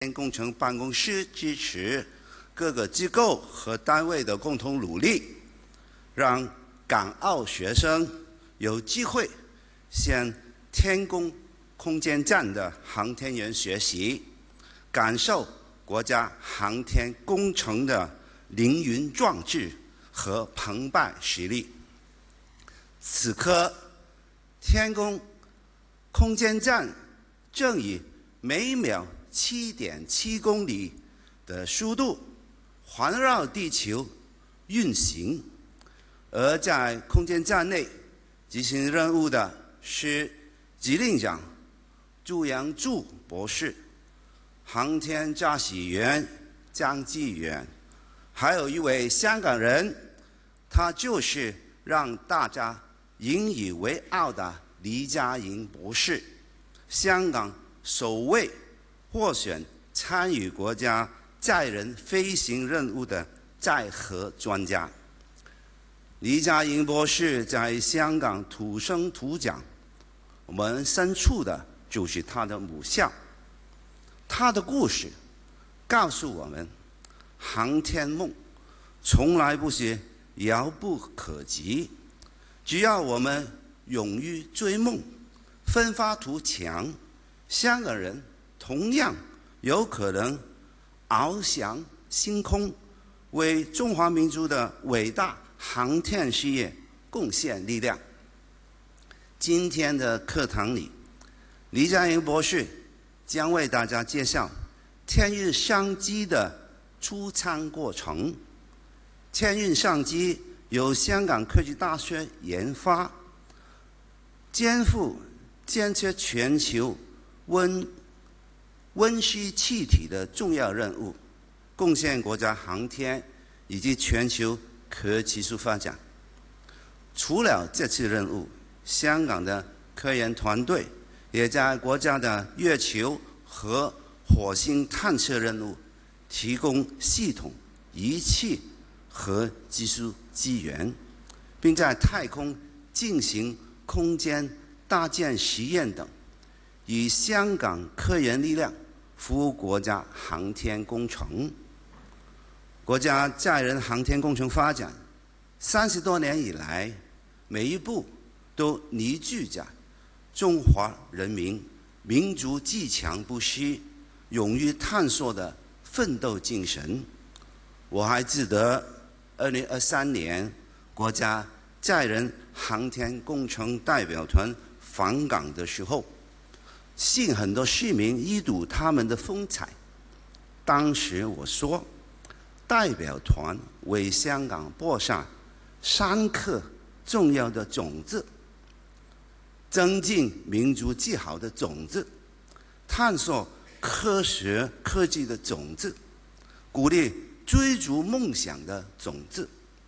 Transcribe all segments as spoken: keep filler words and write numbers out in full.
工程办公室支持各个机构和单位的共同努力，让港澳学生有机会向天宫空间站的航天员学习，感受国家航天工程的凌云壮志和澎湃实力。此刻，天宫空间站正以每秒七点七公里的速度环绕地球运行，而在空间站内执行任务的是机令长朱阳柱博士、航天驾驶员张继远，还有一位香港人，他就是让大家引以为傲的黎家营博士，香港首位获选参与国家载人飞行任务的载荷专家。黎家营博士在香港土生土长，我们身处的就是他的母校。他的故事告诉我们，航天梦从来不是遥不可及，只要我们勇于追梦，奋发图强，香港人同样有可能翱翔星空，为中华民族的伟大航天事业贡献力量。今天的课堂里，黎家营博士将为大家介绍天运商机的出舱过程。天运商机由香港科技大学研发，肩负监测全球温温室气体的重要任务，贡献国家航天以及全球可技术发展。除了这次任务，香港的科研团队也在国家的月球和火星探测任务提供系统、仪器和技术资源，并在太空进行空间搭建实验等，以香港科研力量服务国家航天工程。国家载人航天工程发展三十多年以来，每一步都凝聚着中华人民民族自强不息、勇于探索的奋斗精神。我还记得二零二三年国家载人航天工程代表团访港的时候，吸引很多市民一睹他们的风采。当时我说，代表团为香港播下三颗重要的种子，增进民族自豪的种子，探索科学科技的种子，鼓励追逐梦想的种子。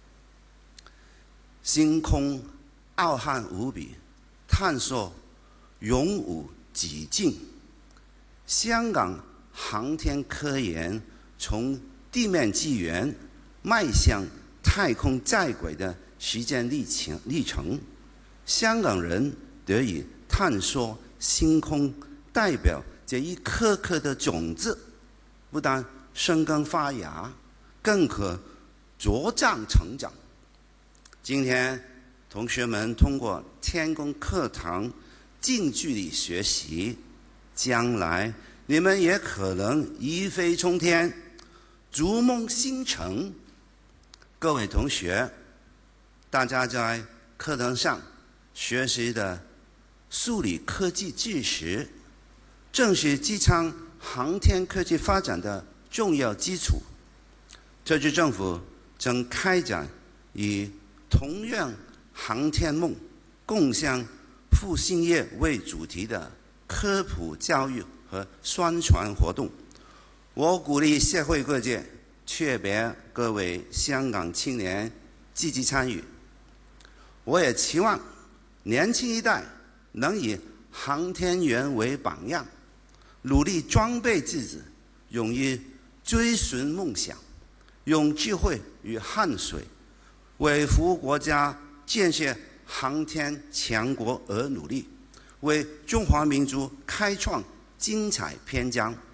星空浩瀚无比，探索勇武激进。香港航天科研从地面资源迈向太空在轨的实践历程历程，香港人得以探索星空，代表这一颗颗的种子，不但生根发芽，更可茁壮成长。今天，同学们通过天宫课堂近距离学习，将来你们也可能一飞冲天，逐梦星辰。各位同学，大家在课堂上学习的数理科技知识，正是支撑航天科技发展的重要基础。特区政府正开展以同样航天梦共享复兴业为主题的科普教育和宣传活动。我鼓励社会各界，特别各位香港青年积极参与。我也期望年轻一代能以航天员为榜样，努力装备自己，勇于追寻梦想，用智慧与汗水为服务国家建设航天强国而努力，为中华民族开创精彩篇章。